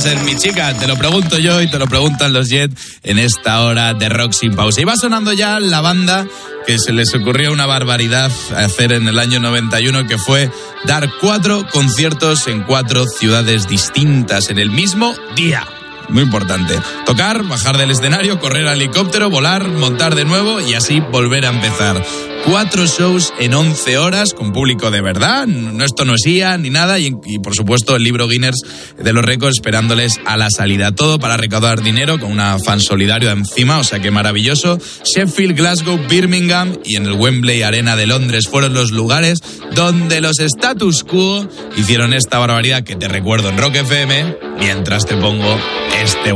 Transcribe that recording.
ser mi chica? Te lo pregunto yo y te lo preguntan los Jet en esta hora de Rock Sin Pausa. Y va sonando ya la banda que se les ocurrió una barbaridad hacer en el año 91, que fue dar 4 conciertos en 4 ciudades distintas en el mismo día. Muy importante. Tocar, bajar del escenario, correr al helicóptero, volar, montar de nuevo y así volver a empezar. 4 shows en 11 horas con público de verdad. No, esto no es IA ni nada. Y por supuesto el libro Guinness de los récords esperándoles a la salida. Todo para recaudar dinero con una fan solidario encima. O sea que maravilloso. Sheffield, Glasgow, Birmingham y en el Wembley Arena de Londres fueron los lugares donde los Status Quo hicieron esta barbaridad que te recuerdo en Rock FM mientras te pongo este